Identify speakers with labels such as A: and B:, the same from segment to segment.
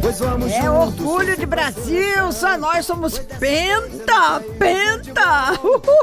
A: pois vamos
B: É
A: juntos.
B: orgulho de Brasil, só nós somos penta, penta.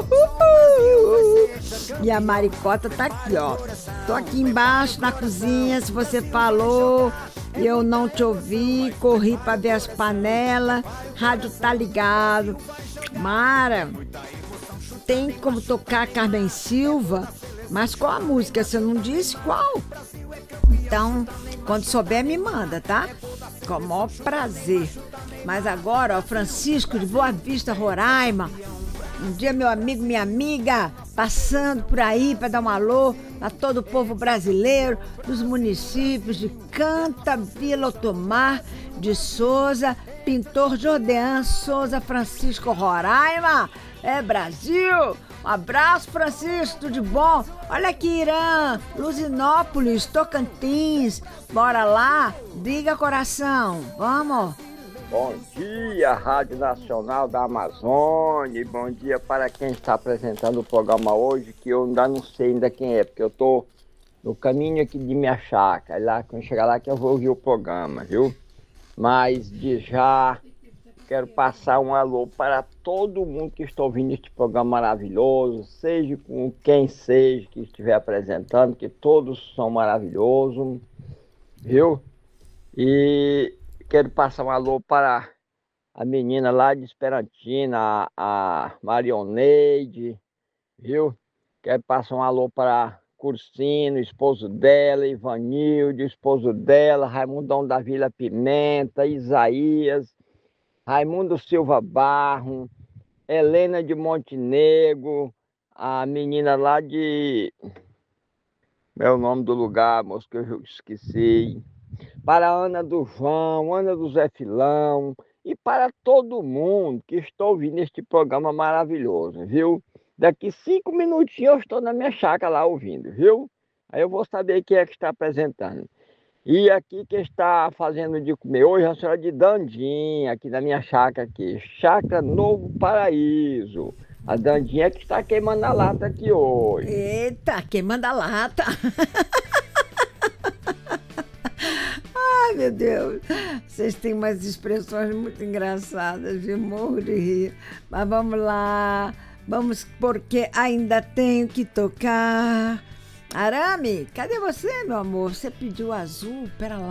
B: E a Maricota tá aqui, ó. Tô aqui embaixo na cozinha, se você falou e eu não te ouvi, corri pra ver as panelas, rádio tá ligado. Mara, tem como tocar Carmen Silva, mas qual a música? Você não disse qual? Então, quando souber, me manda, tá? Com o maior prazer. Mas agora, ó, Francisco de Boa Vista, Roraima. Um dia, meu amigo, minha amiga, passando por aí para dar um alô a todo o povo brasileiro, dos municípios de Canta, Vila Otomar, de Souza, Pintor Jordean Souza, Francisco, Roraima. É Brasil! Um abraço, Francisco, tudo de bom? Olha aqui, Irã, Luzinópolis, Tocantins. Bora lá? Diga, coração. Vamos?
C: Bom dia, Rádio Nacional da Amazônia. Bom dia para quem está apresentando o programa hoje, que eu ainda não sei ainda quem é, porque eu estou no caminho aqui de minha chácara. Lá, quando chegar lá que eu vou ouvir o programa, viu? Mas de já quero passar um alô para todo mundo que está ouvindo este programa maravilhoso, seja com quem seja que estiver apresentando, que todos são maravilhosos, viu? E quero passar um alô para a menina lá de Esperantina, a Marioneide, viu? Quero passar um alô para Cursino, esposo dela, Ivanildo, esposo dela, Raimundão da Vila Pimenta, Isaías, Raimundo Silva Barro, Helena de Montenegro, a menina lá de... é o nome do lugar, moço, que eu esqueci. Para a Ana do João, Ana do Zé Filão e para todo mundo que está ouvindo este programa maravilhoso, viu? Daqui 5 minutinhos eu estou na minha chácara lá ouvindo, viu? Aí eu vou saber quem é que está apresentando. E aqui que está fazendo de comer hoje é a senhora de Dandinha, aqui na minha chácara aqui, Chácara Novo Paraíso. A Dandinha que está queimando a lata aqui hoje.
B: Eita, queimando a lata. Ai, meu Deus. Vocês têm umas expressões muito engraçadas, viu? Morro de rir. Mas vamos lá. Vamos, porque ainda tenho que tocar. Arame, cadê você, meu amor? Você pediu azul? Pera lá.